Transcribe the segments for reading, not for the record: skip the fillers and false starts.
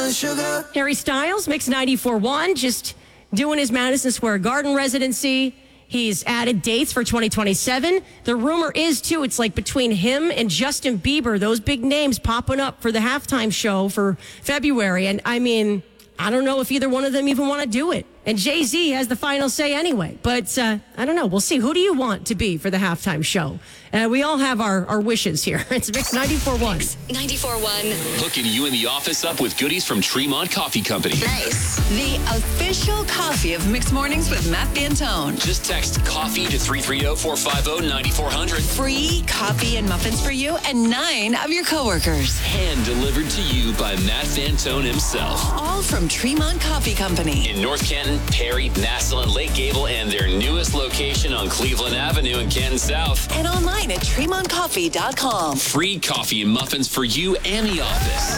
Harry Styles, Mix 94.1, just doing his Madison Square Garden residency. He's added dates for 2027. The rumor is, too, it's like between him and Justin Bieber, those big names popping up for the halftime show for February. And I mean, I don't know if either one of them even want to do it. And Jay-Z has the final say anyway. But I don't know. We'll see. Who do you want to be for the halftime show? We all have our wishes here. It's Mix 94.1. Mix 94.1. Hooking you in the office up with goodies from Tremont Coffee Company. Nice. The official coffee of Mixed Mornings with Matt Fantone. Just text coffee to 330-450-9400. Free coffee and muffins for you and 9 of your coworkers. Hand delivered to you by Matt Fantone himself. All from Tremont Coffee Company. In North Canton, Perry, Nassau, and Lake Gable, and their newest location on Cleveland Avenue in Canton South. And online at TremontCoffee.com. Free coffee and muffins for you and the office.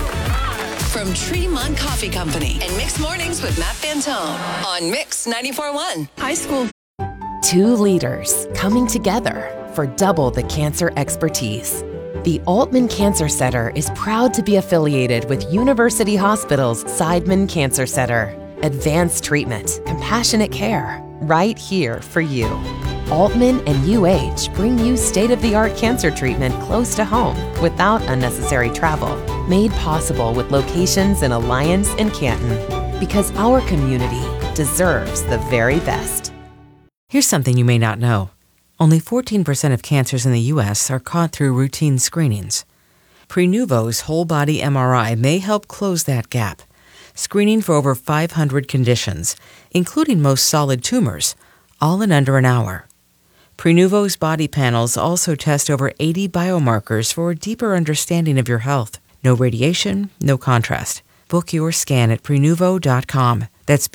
From Tremont Coffee Company and Mixed Mornings with Matt Fantone on Mix 94.1. High school. Two leaders coming together for double the cancer expertise. The Altman Cancer Center is proud to be affiliated with University Hospital's Seidman Cancer Center. Advanced treatment, compassionate care, right here for you. Altman and UH bring you state-of-the-art cancer treatment close to home without unnecessary travel. Made possible with locations in Alliance and Canton. Because our community deserves the very best. Here's something you may not know. Only 14% of cancers in the U.S. are caught through routine screenings. Prenuvo's whole-body MRI may help close that gap, screening for over 500 conditions, including most solid tumors, all in under an hour. Prenuvo's body panels also test over 80 biomarkers for a deeper understanding of your health. No radiation, no contrast. Book your scan at Prenuvo.com. That's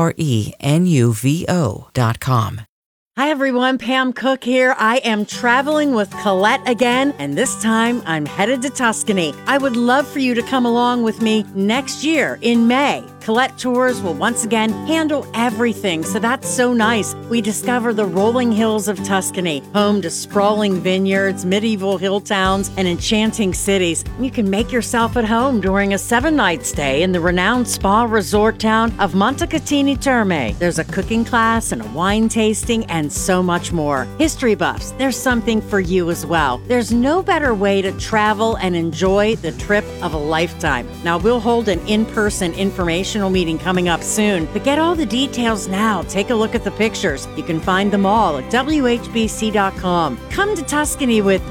Prenuvo.com. Hi everyone, Pam Cook here. I am traveling with Colette again, and this time I'm headed to Tuscany. I would love for you to come along with me next year in May. Colette Tours will once again handle everything, so that's so nice. We discover the rolling hills of Tuscany, home to sprawling vineyards, medieval hill towns, and enchanting cities. You can make yourself at home during a 7-night stay in the renowned spa resort town of Montecatini Terme. There's a cooking class and a wine tasting and so much more. History buffs, there's something for you as well. There's no better way to travel and enjoy the trip of a lifetime. Now, we'll hold an in-person informational meeting coming up soon, but get all the details now. Take a look at the pictures. You can find them all at WHBC.com. Come to Tuscany with